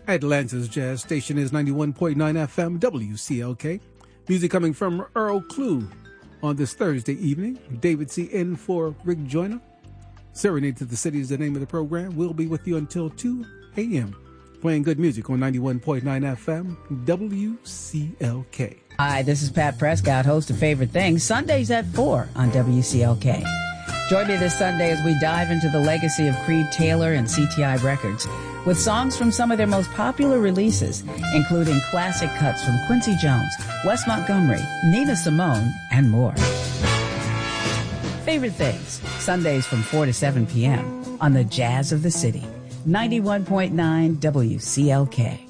Atlanta's Jazz Station is 91.9 FM WCLK. Music coming from Earl Klugh on this Thursday evening. David C. in for Rick Joyner. Serenade to the City is the name of the program. We'll be with you until 2 a.m. playing good music on 91.9 FM WCLK. Hi, this is Pat Prescott, host of Favorite Things, Sundays at 4 on WCLK. Join me this Sunday as we dive into the legacy of Creed Taylor and CTI Records with songs from some of their most popular releases, including classic cuts from Quincy Jones, Wes Montgomery, Nina Simone, and more. Favorite Things, Sundays from 4 to 7 p.m. on the Jazz of the City, 91.9 WCLK.